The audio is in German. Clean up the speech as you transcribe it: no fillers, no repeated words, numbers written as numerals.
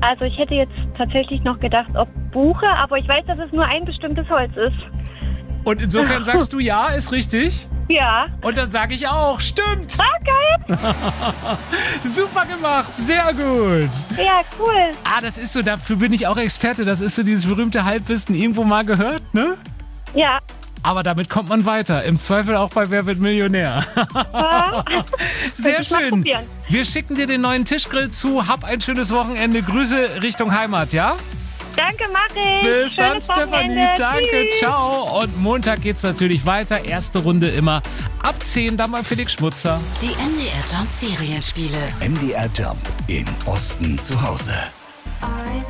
Also ich hätte jetzt tatsächlich noch gedacht, ob Buche, aber ich weiß, dass es nur ein bestimmtes Holz ist. Und insofern sagst du ja, ist richtig? Ja. Und dann sage ich auch, stimmt. Geil. Super gemacht, sehr gut. Ja, cool. Das ist so, dafür bin ich auch Experte. Das ist so dieses berühmte Halbwissen, irgendwo mal gehört, ne? Ja. Aber damit kommt man weiter. Im Zweifel auch bei Wer wird Millionär. Sehr schön. Wir schicken dir den neuen Tischgrill zu. Hab ein schönes Wochenende. Grüße Richtung Heimat, ja? Danke, mach ich. Bis dann, Schönes Stefanie. Wochenende. Danke, Tschüss. ciao. Und Montag geht's natürlich weiter. Erste Runde immer ab 10. Dann mal Felix Schmutzer. Die MDR Jump Ferienspiele. MDR Jump im Osten zu Hause.